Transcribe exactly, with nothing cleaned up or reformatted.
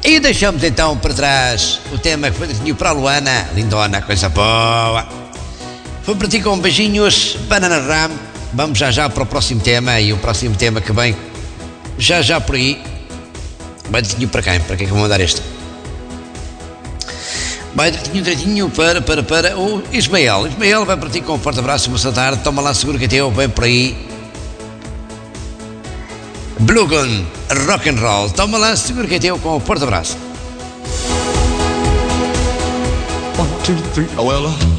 E deixamos então para trás o tema que foi direitinho para a Luana, lindona, coisa boa. Foi para ti com beijinhos, Banana Ram. Vamos já já para o próximo tema, e o próximo tema que vem já já por aí. Vai direitinho para quem? Para quem é que eu vou mandar este? Vai direitinho, direitinho para, para, para o Ismael. Ismael vai para ti com um forte abraço, boa tarde. Toma lá, seguro que é teu, vem por aí. Blue Gun, rock and roll. Toma lá, seguro que é teu, com um forte abraço. One, two, three, oh well.